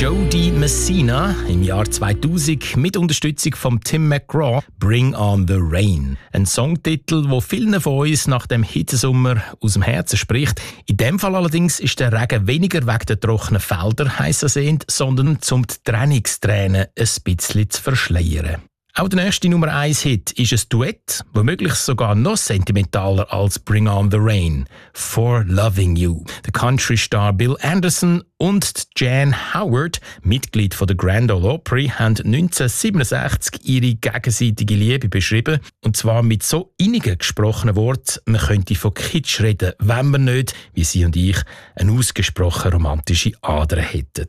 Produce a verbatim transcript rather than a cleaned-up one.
Jody Messina im Jahr zweitausend mit Unterstützung von Tim McGraw «Bring on the Rain». Ein Songtitel, der vielen von uns nach dem Hitzesommer aus dem Herzen spricht. In dem Fall allerdings ist der Regen weniger wegen der trockenen Felder heiß ersehnt, sondern um die Trennungstränen ein bisschen zu verschleiern. Auch der nächste Nummer eins Hit ist ein Duett, womöglich sogar noch sentimentaler als «Bring on the Rain», «For Loving You». Der Country-Star Bill Anderson und Jan Howard, Mitglied von der Grand Ole Opry, haben neunzehnhundertsiebenundsechzig ihre gegenseitige Liebe beschrieben. Und zwar mit so innigen gesprochenen Worten, man könnte von Kitsch reden, wenn man nicht, wie sie und ich, eine ausgesprochen romantische Ader hätten.